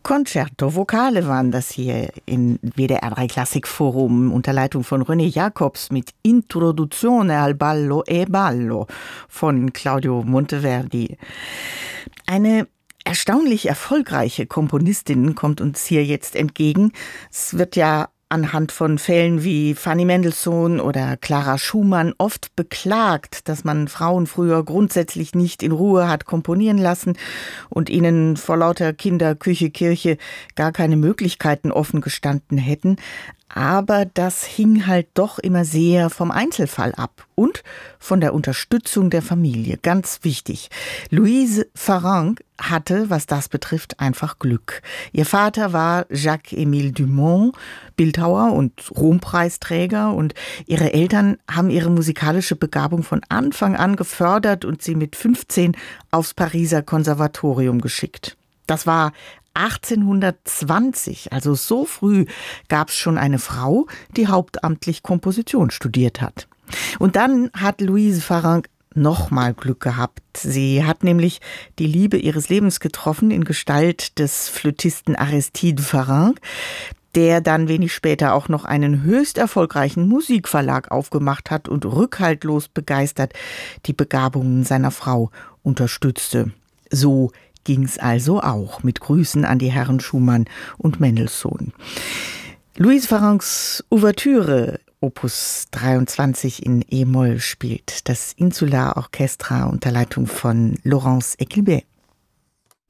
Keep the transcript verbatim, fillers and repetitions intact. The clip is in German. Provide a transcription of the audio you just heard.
Concerto Vocale waren das hier in W D R drei Klassikforum unter Leitung von René Jacobs mit Introduzione al ballo e ballo von Claudio Monteverdi. Eine erstaunlich erfolgreiche Komponistin kommt uns hier jetzt entgegen. Es wird ja anhand von Fällen wie Fanny Mendelssohn oder Clara Schumann oft beklagt, dass man Frauen früher grundsätzlich nicht in Ruhe hat komponieren lassen und ihnen vor lauter Kinder, Küche, Kirche gar keine Möglichkeiten offen gestanden hätten. Aber das hing halt doch immer sehr vom Einzelfall ab und von der Unterstützung der Familie. Ganz wichtig. Louise Farrenc hatte, was das betrifft, einfach Glück. Ihr Vater war Jacques-Émile Dumont, Bildhauer und Rompreisträger, und ihre Eltern haben ihre musikalische Begabung von Anfang an gefördert und sie mit fünfzehn aufs Pariser Konservatorium geschickt. Das war achtzehnhundertzwanzig, also so früh gab es schon eine Frau, die hauptamtlich Komposition studiert hat. Und dann hat Louise Farrenc noch mal Glück gehabt. Sie hat nämlich die Liebe ihres Lebens getroffen in Gestalt des Flötisten Aristide Farrenc, der dann wenig später auch noch einen höchst erfolgreichen Musikverlag aufgemacht hat und rückhaltlos begeistert die Begabungen seiner Frau unterstützte. So ging's also auch, mit Grüßen an die Herren Schumann und Mendelssohn. Louise Farrencs Ouvertüre, Opus dreiundzwanzig in E-Moll, spielt das Insular Orchestra unter Leitung von Laurence Equilbet.